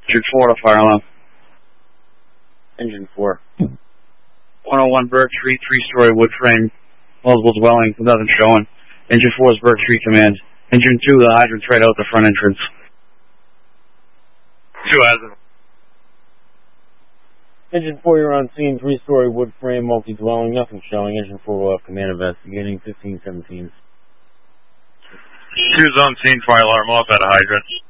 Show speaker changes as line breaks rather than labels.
Engine 4 to fire alarm.
Engine 4.
101 Burke Street, 3-story wood frame, multiple dwelling, nothing showing. Engine 4 is Burke Street Command. Engine 2, the hydrant's right out the front entrance.
2 as of.
Engine 4, you're on scene, 3-story wood frame, multi-dwelling, nothing showing. Engine 4 will have command investigating, 1517.
2's on scene, fire alarm off at a hydrant.